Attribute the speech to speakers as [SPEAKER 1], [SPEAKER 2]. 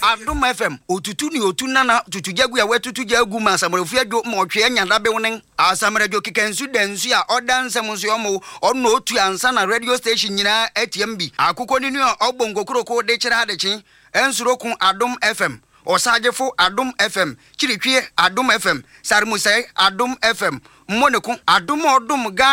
[SPEAKER 1] Adom FM otutu ni otunana tutujagu ya wetutu jagu masamrefu adwo ma otwe nyadabe wonen asamrejo kikansu dansu a odansem nso yomo ono otu ansa na radio station nyina atm bi akoko ni no ogbongo kroko de kire adechi ensurokun Adom FM osagefo Adom FM chiritwie Adom FM sarmusai Adom FM monekun Adom odum